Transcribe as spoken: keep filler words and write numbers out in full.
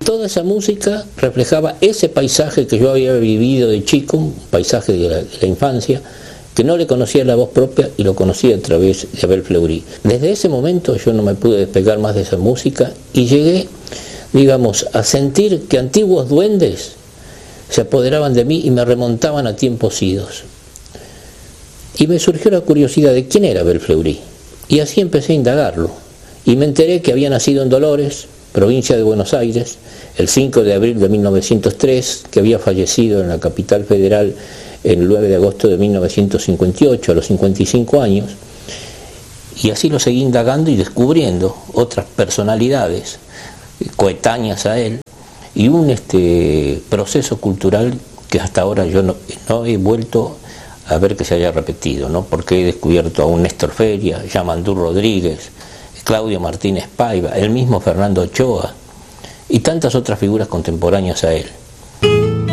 toda esa música reflejaba ese paisaje que yo había vivido de chico, un paisaje de la, de la infancia, que no le conocía la voz propia y lo conocía a través de Abel Fleury. Desde ese momento yo no me pude despegar más de esa música y llegué, digamos, a sentir que antiguos duendes se apoderaban de mí y me remontaban a tiempos idos. Y me surgió la curiosidad de quién era Abel Fleury. Y así empecé a indagarlo. Y me enteré que había nacido en Dolores, provincia de Buenos Aires, el cinco de abril de mil novecientos tres, que había fallecido en la capital federal el nueve de agosto de mil novecientos cincuenta y ocho, a los cincuenta y cinco años. Y así lo seguí indagando y descubriendo otras personalidades coetáneas a él, y un este, proceso cultural que hasta ahora yo no, no he vuelto a ver que se haya repetido, ¿no? Porque he descubierto a un Néstor Feria, Yamandú Rodríguez, Claudio Martínez Paiva, el mismo Fernando Ochoa y tantas otras figuras contemporáneas a él.